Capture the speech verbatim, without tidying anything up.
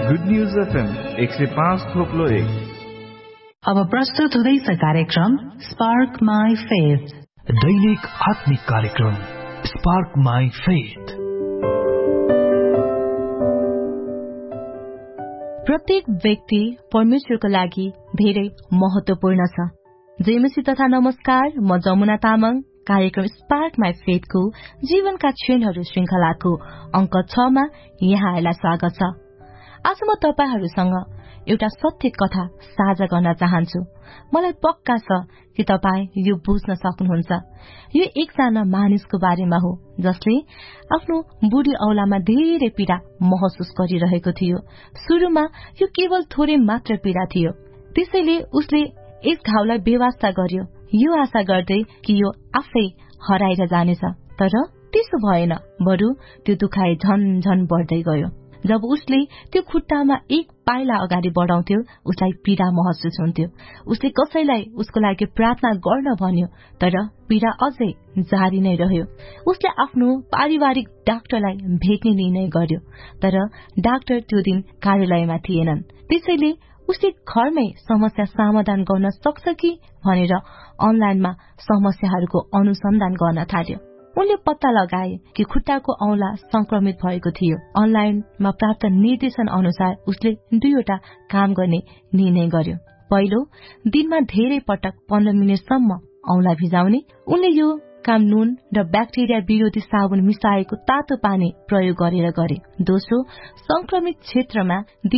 Good news FM एक सय पाँच थोप्लो एक। अब प्रस्तुत हुँदैछ कार्यक्रम स्पार्क माई फेथ, दैनिक आत्मिक कार्यक्रम स्पार्क माई फेथ। प्रत्येक व्यक्ति परमेश्वरको लागि धेरै महत्वपूर्ण छ। जयमसी तथा नमस्कार, म जमुना तामाङ। कार्यक्रम स्पार्क माई फेथको जीवनका क्षणहरू श्रृंखलाको अंक छ मा यहाँहरूलाई स्वागत छ। आज म तपाईहरूसँग एउटा सत्य कथा साझा गर्न चाहन्छु। मलाई पक्का छ कि तपाई यो बुझ्न सक्नुहुन्छ। यो एकजना मानिसको बारेमा हो जसले आफ्नो बुढी औलामा धेरै पीड़ा महसुस गरिरहेको थियो। सुरुमा यो केवल थोरै मात्र पीड़ा थियो, त्यसैले उसले यस घाउलाई बेवास्ता गर्यो, यो आशा गर्दै कि यो आफै हराएर जानेछ। तर त्यसो भएन, बरु त्यो दुखाइ झन झन बढ्दै गयो। जब उसले त्यो खुट्टामा एक पाइला अगाडि बढाउँथ्यो, उसलाई पीड़ा महसुस हुन्थ्यो। उसले कसैलाई उसको लागि प्रार्थना गर्न भन्यो, तर पीड़ा अझै जारी नै रह्यो। उसले आफ्नो पारिवारिक डाक्टरलाई भेट्ने निर्णय गर्यो, तर डाक्टर त्यो दिन कार्यालयमा थिएनन्। त्यसैले उसले घरमै समस्या समाधान गर्न सक्छ कि भनेर अनलाइनमा समस्याहरूको अनुसन्धान गर्न थाल्यो। उनले पत्ता लगाए कि खुट्टाको औंला संक्रमित भएको थियो। अनलाइनमा प्राप्त निर्देशन अनुसार उसले दुईवटा काम गर्ने निर्णय गर्यो। पहिलो, दिनमा धेरै पटक पन्ध्र मिनटसम्म औंला भिजाउने। उनले यो काम नुन र ब्याक्टेरिया विरोधी साबुन मिसाएको तातो पानी प्रयोग गरेर गरे। दोस्रो, संक्रमित क्षेत्रमा